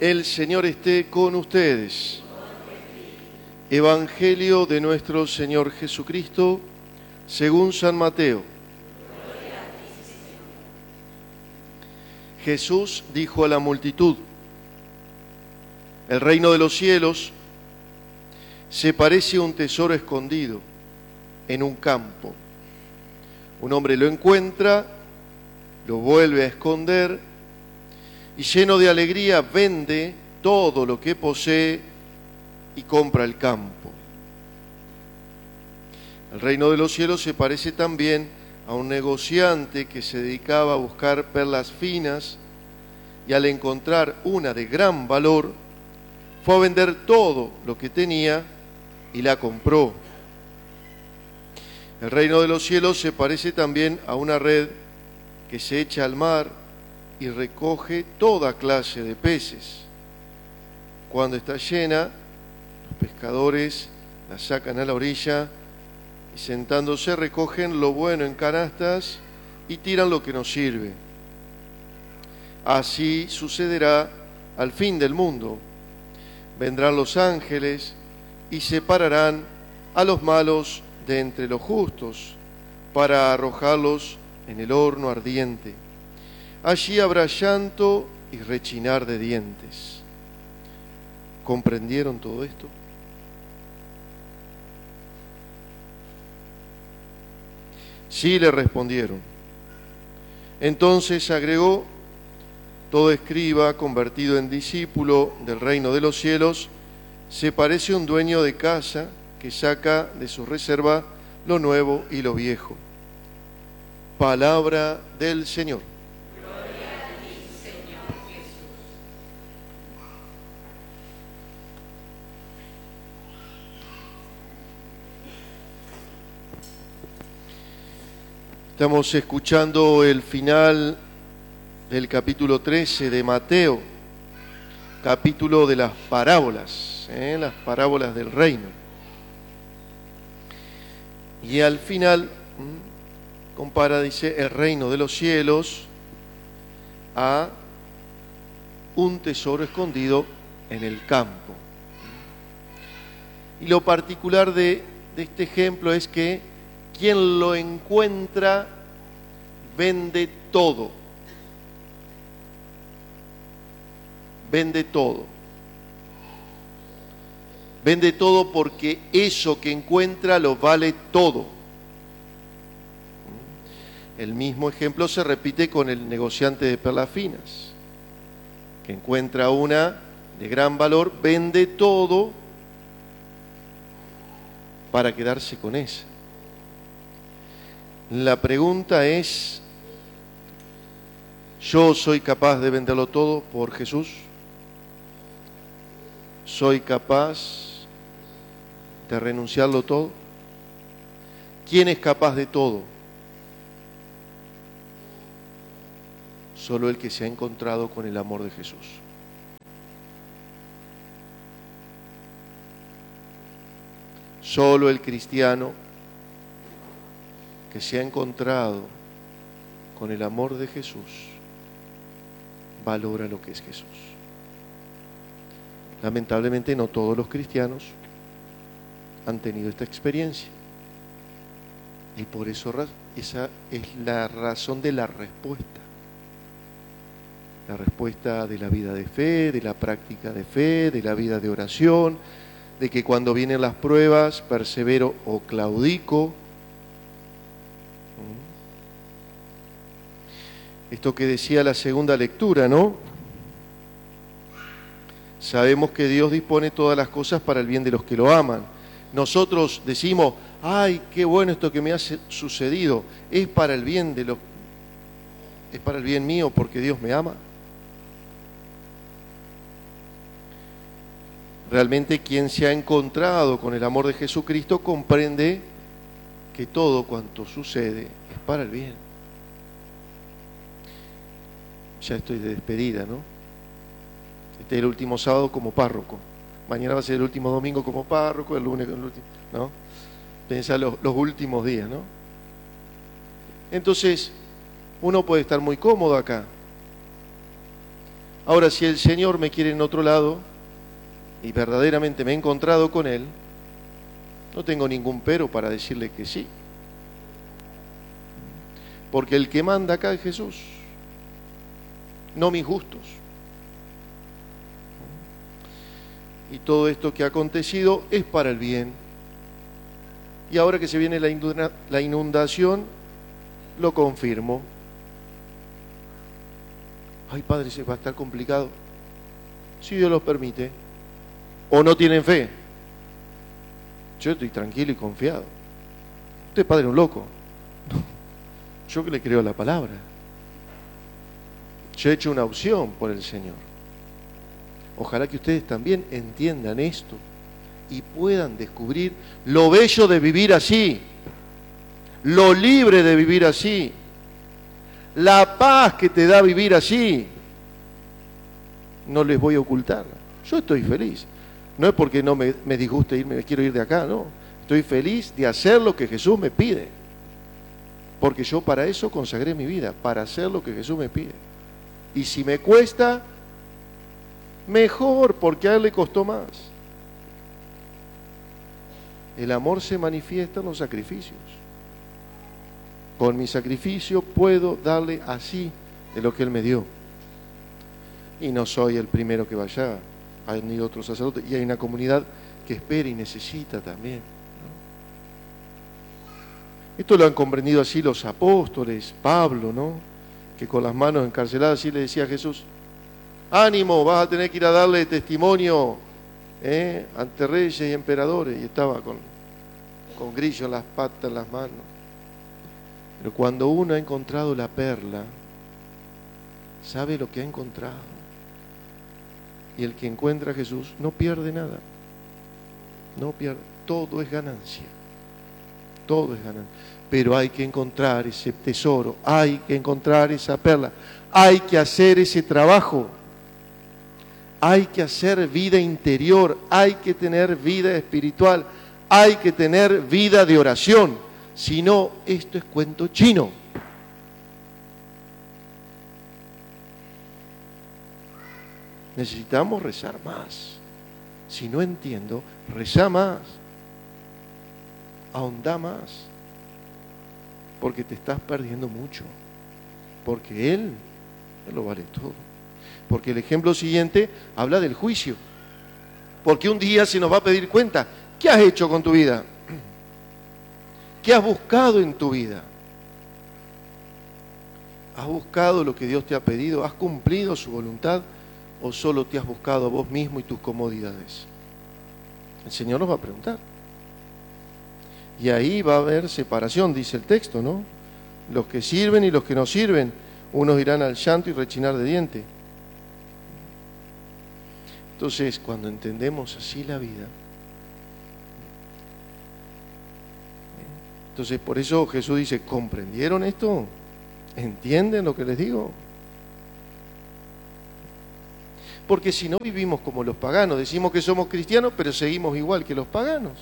El Señor esté con ustedes. Evangelio de nuestro Señor Jesucristo, según San Mateo. Jesús dijo a la multitud: el reino de los cielos se parece a un tesoro escondido en un campo. Un hombre lo encuentra, lo vuelve a esconder y lleno de alegría vende todo lo que posee y compra el campo. El reino de los cielos se parece también a un negociante que se dedicaba a buscar perlas finas y al encontrar una de gran valor, fue a vender todo lo que tenía y la compró. El reino de los cielos se parece también a una red que se echa al mar y recoge toda clase de peces. Cuando está llena, los pescadores la sacan a la orilla y sentándose recogen lo bueno en canastas y tiran lo que no sirve. Así sucederá al fin del mundo. Vendrán los ángeles y separarán a los malos de entre los justos para arrojarlos en el horno ardiente. Allí habrá llanto y rechinar de dientes. ¿Comprendieron todo esto? Sí, le respondieron. Entonces agregó: todo escriba convertido en discípulo del reino de los cielos se parece a un dueño de casa que saca de su reserva lo nuevo y lo viejo. Palabra del Señor. Gloria a ti, Señor Jesús. Estamos escuchando el final del capítulo 13 de Mateo, capítulo de las parábolas del reino. Y al final compara, dice, el reino de los cielos a un tesoro escondido en el campo. Y lo particular de este ejemplo es que quien lo encuentra vende todo. Vende todo. Vende todo porque eso que encuentra lo vale todo. El mismo ejemplo se repite con el negociante de perlas finas, que encuentra una de gran valor, vende todo para quedarse con esa. La pregunta es: ¿yo soy capaz de venderlo todo por Jesús? ¿Soy capaz de renunciarlo todo? ¿Quién es capaz de todo? Solo el que se ha encontrado con el amor de Jesús. Solo el cristiano que se ha encontrado con el amor de Jesús valora lo que es Jesús. Lamentablemente no todos los cristianos han tenido esta experiencia. Y por eso esa es la razón de la respuesta. La respuesta de la vida de fe, de la práctica de fe, de la vida de oración, de que cuando vienen las pruebas persevero o claudico. Esto que decía la segunda lectura, ¿no? Sabemos que Dios dispone todas las cosas para el bien de los que lo aman. Nosotros decimos: ay, qué bueno esto que me ha sucedido, es para el bien es para el bien mío porque Dios me ama. Realmente quien se ha encontrado con el amor de Jesucristo comprende que todo cuanto sucede es para el bien. Ya estoy de despedida, ¿no? Este es el último sábado como párroco. Mañana va a ser el último domingo como párroco, el lunes el último, ¿no? Pensá los últimos días, ¿no? Entonces, uno puede estar muy cómodo acá, Ahora, si el Señor me quiere en otro lado y verdaderamente me he encontrado con Él, no tengo ningún pero para decirle que sí. Porque el que manda acá es Jesús, no mis gustos. Y todo esto que ha acontecido es para el bien. Y ahora que se viene la inundación, lo confirmo. Ay, Padre, se va a estar complicado. Si Dios los permite. O no tienen fe. Yo estoy tranquilo y confiado. Usted, Padre, es un loco. Yo que le creo a la palabra. Yo he hecho una opción por el Señor. Ojalá que ustedes también entiendan esto y puedan descubrir lo bello de vivir así, lo libre de vivir así, la paz que te da vivir así. No les voy a ocultar. Yo estoy feliz. No es porque no me disguste irme, me quiero ir de acá, no. Estoy feliz de hacer lo que Jesús me pide. Porque yo para eso consagré mi vida, para hacer lo que Jesús me pide. Y si me cuesta, mejor, porque a Él le costó más. El amor se manifiesta en los sacrificios. Con mi sacrificio puedo darle así de lo que Él me dio. Y no soy el primero que vaya, hay ni otro sacerdote, y hay una comunidad que espera y necesita también, ¿no? Esto lo han comprendido así los apóstoles, Pablo, ¿no? Que con las manos encarceladas así le decía a Jesús: ánimo, vas a tener que ir a darle testimonio ante reyes y emperadores. Y estaba con grillo en las patas, en las manos. Pero cuando uno ha encontrado la perla, sabe lo que ha encontrado. Y el que encuentra a Jesús no pierde nada. No pierde. Todo es ganancia. Todo es ganancia. Pero hay que encontrar ese tesoro. Hay que encontrar esa perla. Hay que hacer ese trabajo. Hay que hacer vida interior. Hay que tener vida espiritual. Hay que tener vida de oración. Si no, esto es cuento chino. Necesitamos rezar más. Si no entiendo, rezá más. Ahondá más. Porque te estás perdiendo mucho. Porque Él lo vale todo. Porque el ejemplo siguiente habla del juicio. Porque un día se nos va a pedir cuenta. ¿Qué has hecho con tu vida? ¿Qué has buscado en tu vida? ¿Has buscado lo que Dios te ha pedido? ¿Has cumplido su voluntad? ¿O solo te has buscado a vos mismo y tus comodidades? El Señor nos va a preguntar. Y ahí va a haber separación, dice el texto, ¿no? Los que sirven y los que no sirven. Unos irán al llanto y rechinar de diente. Entonces, cuando entendemos así la vida, entonces por eso Jesús dice: ¿comprendieron esto? ¿Entienden lo que les digo? Porque si no, vivimos como los paganos. Decimos que somos cristianos, pero seguimos igual que los paganos.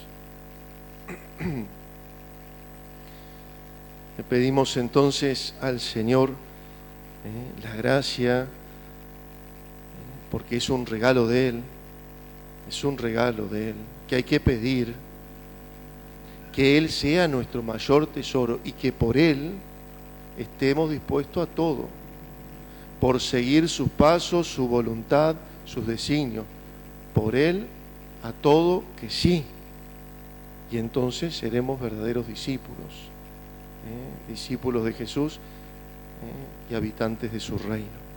Le pedimos entonces al Señor la gracia, porque es un regalo de Él. Es un regalo de Él, que hay que pedir. Que Él sea nuestro mayor tesoro y que por Él estemos dispuestos a todo. Por seguir sus pasos, su voluntad, sus designios. Por Él, a todo que sí. Y entonces seremos verdaderos discípulos, discípulos de Jesús y habitantes de su reino.